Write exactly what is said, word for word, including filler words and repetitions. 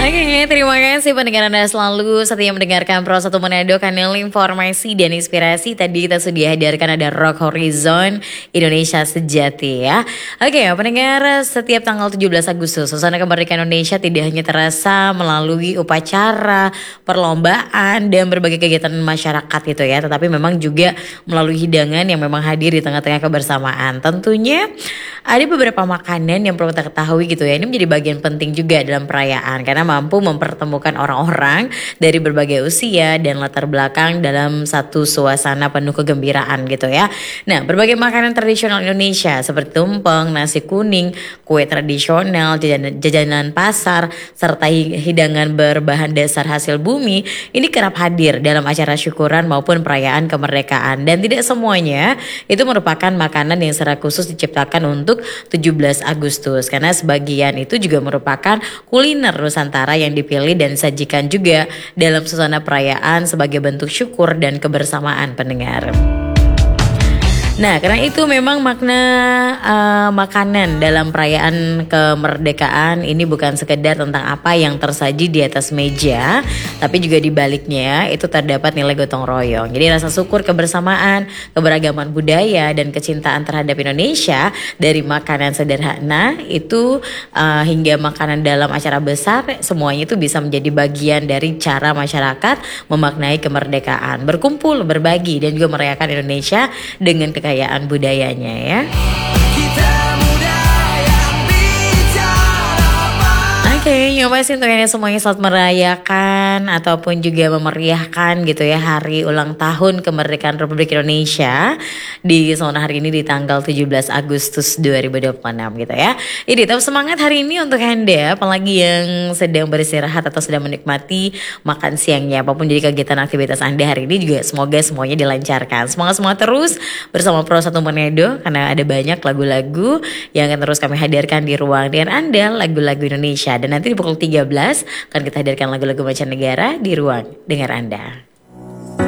Oke, terima kasih pendengar Anda selalu setia mendengarkan Pro satu Manado, kanal informasi dan inspirasi. Tadi kita sudah hadirkan ada Rock Horizon Indonesia Sejati ya. Oke, pendengar, setiap tanggal tujuh belas Agustus suasana kemerdekaan Indonesia tidak hanya terasa melalui upacara, perlombaan dan berbagai kegiatan masyarakat gitu ya, tetapi memang juga melalui hidangan yang memang hadir di tengah-tengah kebersamaan. Tentunya ada beberapa makanan yang perlu kita ketahui gitu ya. Ini menjadi bagian penting juga dalam perayaan karena mampu mempertemukan orang-orang dari berbagai usia dan latar belakang dalam satu suasana penuh kegembiraan gitu ya. Nah, berbagai makanan tradisional Indonesia seperti tumpeng, nasi kuning, kue tradisional, jajanan, jajanan pasar, serta hidangan berbahan dasar hasil bumi ini kerap hadir dalam acara syukuran maupun perayaan kemerdekaan. Dan tidak semuanya itu merupakan makanan yang secara khusus diciptakan untuk tujuh belas Agustus karena sebagian itu juga merupakan kuliner Nusantara yang dipilih dan disajikan juga dalam suasana perayaan sebagai bentuk syukur dan kebersamaan pendengar. Nah, karena itu memang makna uh, makanan dalam perayaan kemerdekaan ini bukan sekedar tentang apa yang tersaji di atas meja, tapi juga di baliknya itu terdapat nilai gotong royong. Jadi rasa syukur, kebersamaan, keberagaman budaya dan kecintaan terhadap Indonesia dari makanan sederhana itu uh, hingga makanan dalam acara besar, semuanya itu bisa menjadi bagian dari cara masyarakat memaknai kemerdekaan, berkumpul, berbagi dan juga merayakan Indonesia dengan kekayaan kekayaan budayanya ya. Oke, okay, yang pasti untuk ini semuanya selamat merayakan ataupun juga memeriahkan gitu ya hari ulang tahun kemerdekaan Republik Indonesia di zona hari ini di tanggal tujuh belas Agustus dua ribu dua puluh enam gitu ya. Ini tetap semangat hari ini untuk Anda apalagi yang sedang beristirahat atau sedang menikmati makan siangnya apapun jadi kegiatan aktivitas Anda hari ini juga semoga semuanya dilancarkan. Semangat semua terus bersama Pro satu Manado karena ada banyak lagu-lagu yang akan terus kami hadirkan di ruang dengan Anda, lagu-lagu Indonesia. Dan nanti di pukul tiga belas akan kita hadirkan lagu-lagu mancanegara di ruang dengar Anda.